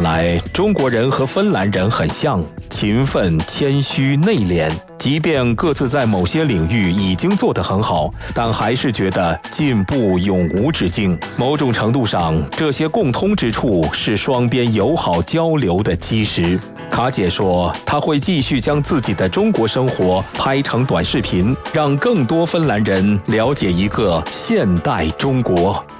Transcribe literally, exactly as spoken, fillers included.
来，中国人和芬兰人很像，勤奋、谦虚、内敛。即便各自在某些领域已经做得很好，但还是觉得进步永无止境。某种程度上，这些共通之处是双边友好交流的基石。卡姐说，她会继续将自己的中国生活拍成短视频，让更多芬兰人了解一个现代中国。